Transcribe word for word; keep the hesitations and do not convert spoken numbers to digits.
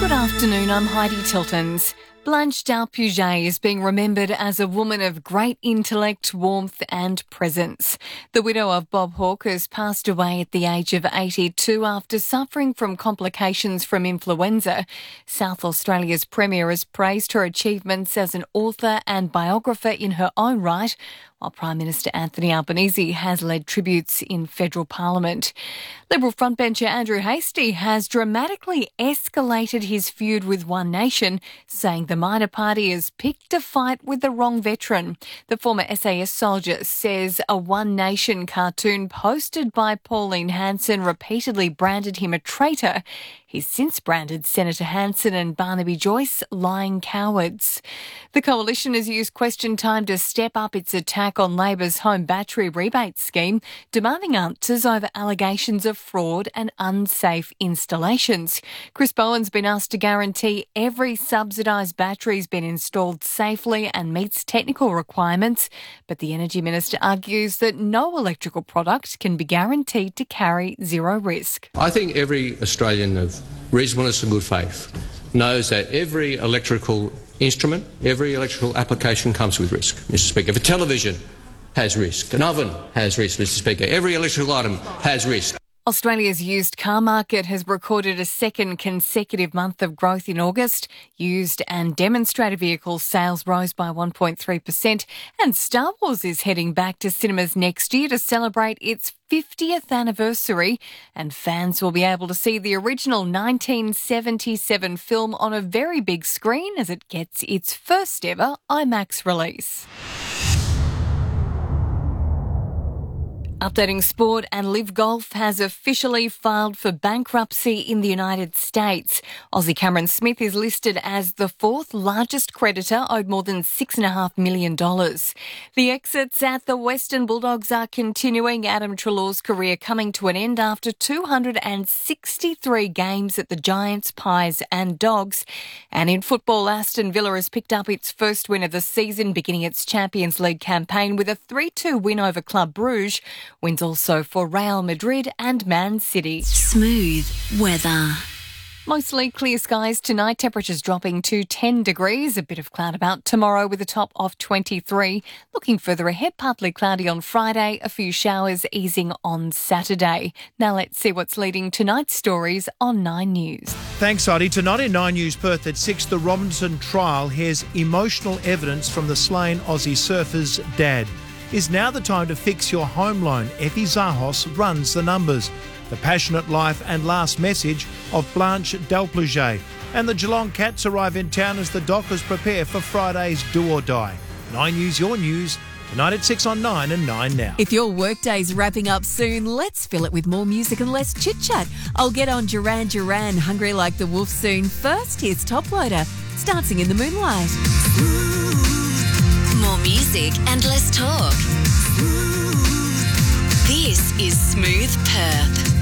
Good afternoon, I'm Heidi Tiltons. Blanche Dalpuget is being remembered as a woman of great intellect, warmth and presence. The widow of Bob Hawke has passed away at the age of eighty-two after suffering from complications from influenza. South Australia's Premier has praised her achievements as an author and biographer in her own right, while Prime Minister Anthony Albanese has led tributes in federal parliament. Liberal frontbencher Andrew Hastie has dramatically escalated his feud with One Nation, saying the minor party has picked a fight with the wrong veteran. The former S A S soldier says a One Nation cartoon posted by Pauline Hanson repeatedly branded him a traitor. He's since branded Senator Hanson and Barnaby Joyce lying cowards. The Coalition has used question time to step up its attack on Labor's home battery rebate scheme, demanding answers over allegations of fraud and unsafe installations. Chris Bowen's been asked to guarantee every subsidised battery's been installed safely and meets technical requirements, but the Energy Minister argues that no electrical product can be guaranteed to carry zero risk. I think every Australian of reasonableness and good faith knows that every electrical instrument, every electrical application comes with risk, Mister Speaker. If a television has risk, an oven has risk, Mister Speaker. Every electrical item has risk. Australia's used car market has recorded a second consecutive month of growth in August. Used and demonstrator vehicle sales rose by one point three percent, and Star Wars is heading back to cinemas next year to celebrate its fiftieth anniversary, and fans will be able to see the original nineteen seventy-seven film on a very big screen as it gets its first ever IMAX release. Updating sport, and Live Golf has officially filed for bankruptcy in the United States. Aussie Cameron Smith is listed as the fourth largest creditor, owed more than six point five million dollars. The exits at the Western Bulldogs are continuing. Adam Treloar's career coming to an end after two hundred sixty-three games at the Giants, Pies and Dogs. And in football, Aston Villa has picked up its first win of the season, beginning its Champions League campaign with a three two win over Club Brugge. Wins also for Real Madrid and Man City. Smooth weather. Mostly clear skies tonight, temperatures dropping to ten degrees, a bit of cloud about tomorrow with a top of twenty-three. Looking further ahead, partly cloudy on Friday, a few showers easing on Saturday. Now let's see what's leading tonight's stories on Nine News. Thanks, Heidi. Tonight in Nine News Perth at six, the Robinson trial hears emotional evidence from the slain Aussie surfer's dad. Is now the time to fix your home loan? Effie Zahos runs the numbers. The passionate life and last message of Blanche Dalpuget. And the Geelong Cats arrive in town as the Dockers prepare for Friday's Do or Die. Nine News, your news, tonight at six on Nine and Nine Now. If your workday's wrapping up soon, let's fill it with more music and less chit-chat. I'll get on Duran Duran, Hungry Like the Wolf soon. First, here's Top Loader, Dancing in the Moonlight. More music and less talk. This is Smooth Perth.